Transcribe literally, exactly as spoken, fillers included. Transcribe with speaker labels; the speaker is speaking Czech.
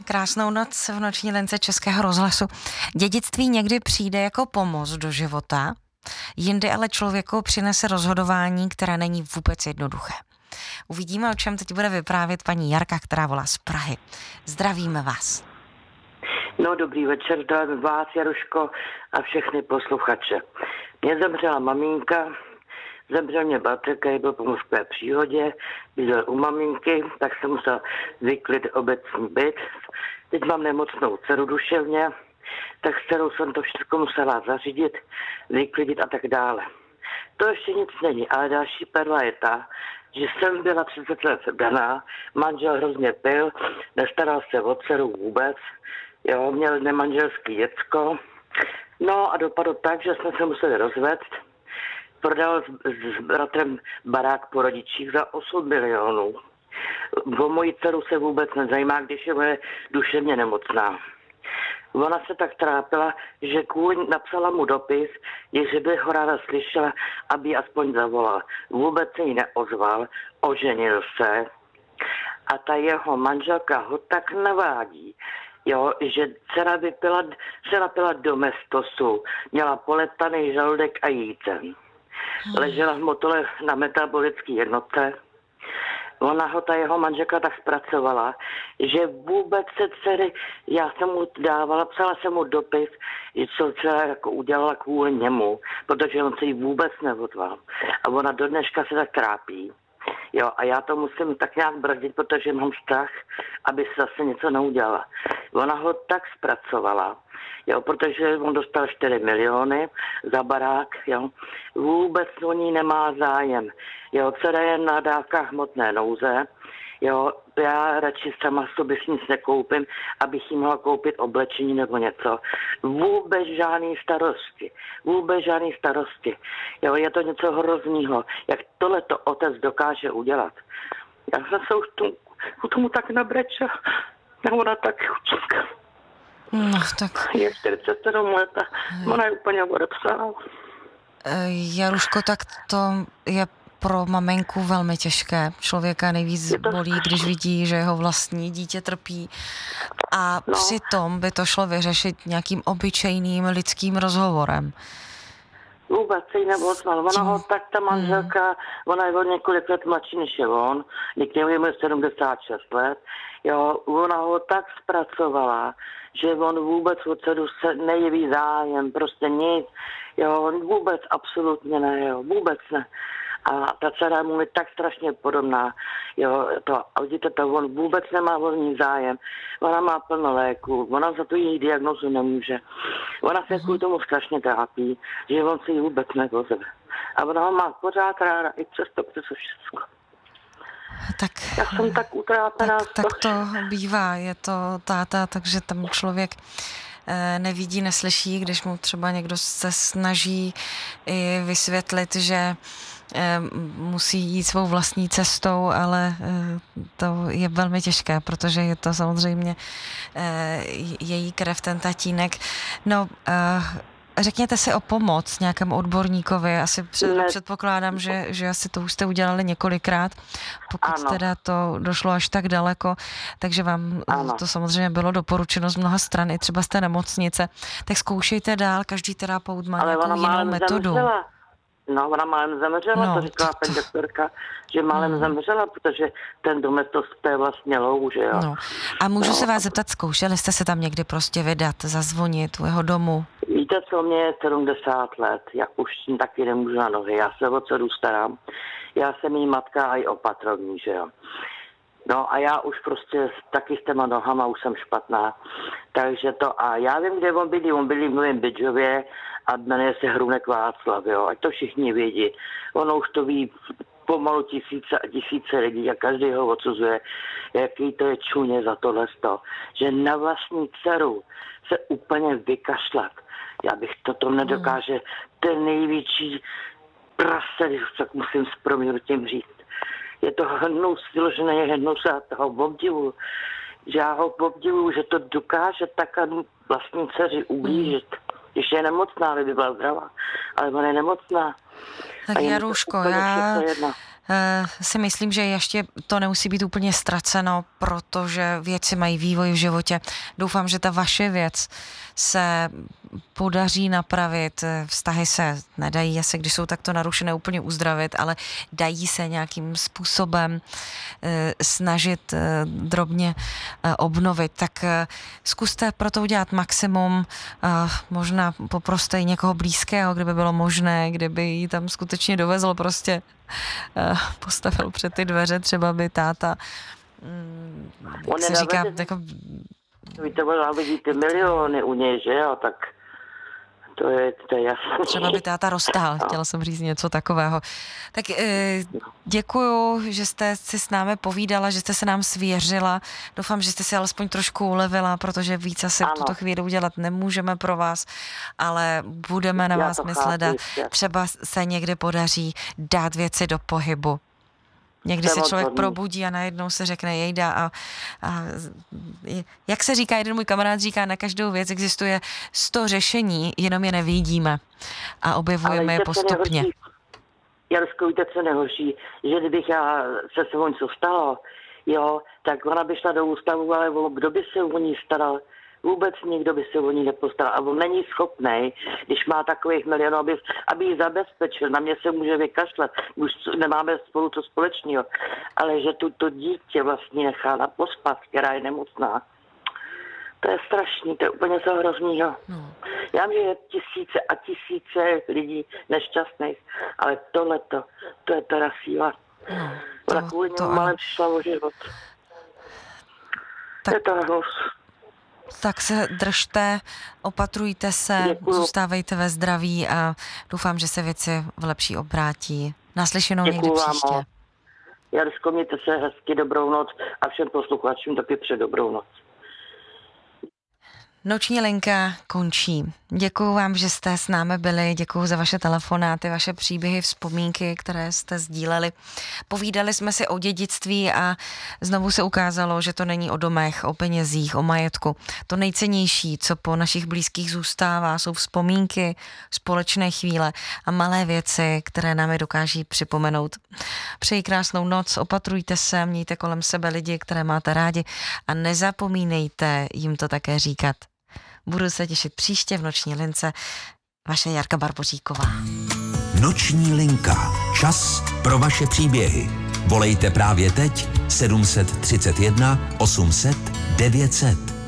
Speaker 1: Krásnou noc v noční lince Českého rozhlasu. Dědictví někdy přijde jako pomoc do života, jindy ale člověku přinese rozhodování, které není vůbec jednoduché. Uvidíme, o čem teď bude vyprávět paní Jarka, která volá z Prahy. Zdravíme vás.
Speaker 2: No, dobrý večer, zdravím vás, Jaruško, a všechny posluchače. Mě zemřela maminka, zemřel mě bratr, který byl po mořské příhodě, bydlel u maminky, tak jsem musel vyklidit obecní byt. Teď mám nemocnou dceru duševně, tak s dcerou jsem to všechno musela zařídit, vyklidit a tak dále. To ještě nic není, ale další perla je ta, že jsem byla třicet let daná, manžel hrozně pil, nestaral se o dceru vůbec, jo, měl nemanželský děcko, no a dopadlo tak, že jsme se museli rozvést. Prodal s, s bratrem barák po rodičích za osm milionů. O moji dceru se vůbec nezajímá, když je moje duševně nemocná. Ona se tak trápila, že kvůli napsala mu dopis, že by ho ráda slyšela, aby ji aspoň zavolal. Vůbec se jí neozval, oženil se a ta jeho manželka ho tak navádí, jo, že dcera vypila, dcera pila domestosu, měla poletaný žaludek a jícen. Ležela v motole na metabolické jednotce. Ona ho, ta jeho manželka, tak zpracovala, že vůbec se dcery, já jsem mu dávala, psala jsem mu dopis, že co dcera jako udělala kvůli němu, protože on se jí vůbec neodval. A ona do dneška se tak trápí. Jo, a já to musím tak nějak brzdit, protože mám strach, aby se zase něco neudělala. Ona ho tak zpracovala, jo, protože on dostal čtyři miliony za barák, jo. Vůbec o ní nemá zájem. Jo, dcera je na dávkách hmotné nouze, jo, já radši sama sobě nic nekoupím, abych jí mohla koupit oblečení nebo něco. Vůbec žádný starosti, vůbec žádný starosti. Jo, je to něco hroznýho, jak tohleto otec dokáže udělat. Já jsem se už tomu, tomu tak nabrečela, a ona tak chučinka.
Speaker 1: No, tak...
Speaker 2: Je čtyřicet sedm let a ona je úplně odepsala.
Speaker 1: Jaruško, tak to je pro maminku velmi těžké. Člověka nejvíc
Speaker 2: to...
Speaker 1: bolí, když vidí, že jeho vlastní dítě trpí. A no. Přitom by to šlo vyřešit nějakým obyčejným lidským rozhovorem.
Speaker 2: Vůbec se jí neozval. Ona ho tak, ta manželka, hmm. ona je o několik let mladší než je on, někdy je sedmdesát šest let, jo, ona ho tak zpracovala, že on vůbec od dceru se nejeví zájem, prostě nic, jo, vůbec absolutně ne, jo, vůbec ne. A ta dcera mu je tak strašně podobná, jo, to, a vidíte to, on vůbec nemá o ní zájem, ona má plno léků, ona za tu její diagnozu nemůže, ona se kvůli tomu strašně trápí, že on si ji vůbec nevozve. A ona ho má pořád ráda, i přesto, přes všechno.
Speaker 1: Tak,
Speaker 2: já jsem tak utrápená.
Speaker 1: Tak, tak to bývá, je to táta, takže tam člověk nevidí, neslyší, když mu třeba někdo se snaží i vysvětlit, že musí jít svou vlastní cestou, ale to je velmi těžké, protože je to samozřejmě její krev, ten tatínek. No, řekněte si o pomoc nějakému odborníkovi. Asi před, předpokládám, že, že asi to už jste udělali několikrát, pokud ano. teda to došlo až tak daleko, takže vám ano. to samozřejmě bylo doporučeno z mnoha stran, i třeba z té nemocnice. Tak zkoušejte dál, každý terapeut má
Speaker 2: ale
Speaker 1: nějakou jinou metodu.
Speaker 2: Zemřela. No, ona málem zemřela, no, to říkala paní doktorka, že málem hmm. zemřela, protože ten domestos to je vlastně lou, že jo.
Speaker 1: No. A můžu
Speaker 2: no.
Speaker 1: se vás zeptat, zkoušeli jste se tam někdy prostě vydat, zazvonit u jeho domu?
Speaker 2: Víte co, mě je sedmdesát let, já už taky nemůžu na nohy, já se o dceru starám, já jsem jí matka a i opatrovní, že jo. No a já už prostě taky s těma nohama už jsem špatná, takže to a já vím, kde on bydlí, on bydlí v Novém Bydžově a jmenuje se Hrunek Václav, jo, ať to všichni vědí, ono už to ví pomalu tisíce a tisíce lidí a každý ho odsuzuje, jaký to je čuně za tohle sto, že na vlastní dceru se úplně vykašlat. Já bych to, to nedokáže, ten největší prase, když tak musím s proměnutím říct. Je to hnus, vyložené hnus a toho obdivu, že já ho obdivuju, že to dokáže tak vlastní dceři ublížit. Když je nemocná, aby by byla zdravá, ale ona je nemocná.
Speaker 1: Tak Jaruško, já si myslím, že ještě to nemusí být úplně ztraceno, protože věci mají vývoj v životě. Doufám, že ta vaše věc se podaří napravit. Vztahy se nedají asi, když jsou takto narušené, úplně uzdravit, ale dají se nějakým způsobem snažit drobně obnovit. Tak zkuste pro to udělat maximum, možná poproste i někoho blízkého, kdyby bylo možné, kdyby ji tam skutečně dovezl, prostě postavil před ty dveře, třeba by táta, jak se říká, jako...
Speaker 2: Víte, ona vidíte miliony u něj, že jo, tak to je, to je jasné.
Speaker 1: Třeba by táta roztál, chtěla jsem říct něco takového. Tak děkuju, že jste si s námi povídala, že jste se nám svěřila. Doufám, že jste si alespoň trošku ulevila, protože víc asi v tuto chvíli udělat nemůžeme pro vás, ale budeme na vás myslet a třeba se někdy podaří dát věci do pohybu. Někdy se člověk probudí a najednou se řekne jejda a, a jak se říká, jeden můj kamarád říká, na každou věc existuje sto řešení, jenom je nevidíme a objevujeme je postupně.
Speaker 2: Jarsko, víte, co nejhorší, že kdybych já se se o něco stalo, jo, tak ona by šla do ústavu, ale kdo by se o ní staral? Vůbec nikdo by se o ní nepostaral. A on není schopný, když má takových milionů, aby, aby ji zabezpečil. Na mě se může vykašlat, už nemáme spolu to společného. Ale že tu to dítě vlastně nechala pospat, která je nemocná, to je strašný, to je úplně co hroznýho. No. Já vím, že je tisíce a tisíce lidí nešťastných, ale tohleto, to je teda síla. No, to, ona kvůli němu malem přišla o život. Tak... Je to hrozný.
Speaker 1: Tak se držte, opatrujte se, Děkuju. Zůstávejte ve zdraví a doufám, že se věci v lepší obrátí. Naslyšenou Děkuju někdy příště. Vám.
Speaker 2: Jarsko, mějte se hezky, dobrou noc a všem posluchačům taky přeji dobrou noc.
Speaker 1: Noční linka končí. Děkuju vám, že jste s námi byli, děkuju za vaše telefonáty, vaše příběhy, vzpomínky, které jste sdíleli. Povídali jsme si o dědictví a znovu se ukázalo, že to není o domech, o penězích, o majetku. To nejcennější, co po našich blízkých zůstává, jsou vzpomínky, společné chvíle a malé věci, které nám je dokáží připomenout. Přeji krásnou noc, opatrujte se, mějte kolem sebe lidi, které máte rádi a nezapomínejte jim to také říkat. Budu se těšit příště v Noční lince. Vaše Jarka Barboříková.
Speaker 3: Noční linka. Čas pro vaše příběhy. Volejte právě teď sedm set třicet jedna osm set devět set.